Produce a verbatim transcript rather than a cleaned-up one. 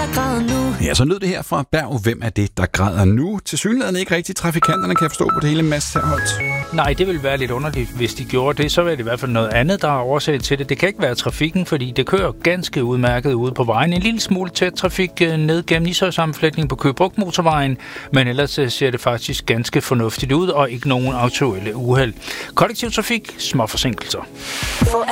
der græder nu? Ja, så lød det her fra Berg. Hvem er det, der græder nu? Tilsyneladende ikke rigtig trafikanterne, kan jeg forstå på det hele. Mads Terholt. Nej, det ville være lidt underligt, hvis de gjorde det. Så er det i hvert fald noget andet, der er årsag til det. Det kan ikke være trafikken, fordi det kører ganske udmærket ude på vejen. En lille smule tæt trafik ned gennem Ishøjsammenflætning på Køge Bugt Motorvejen, men ellers ser det faktisk ganske fornuftigt ud, og ikke nogen aktuelle uheld. Kollektiv trafik, små forsinkelser.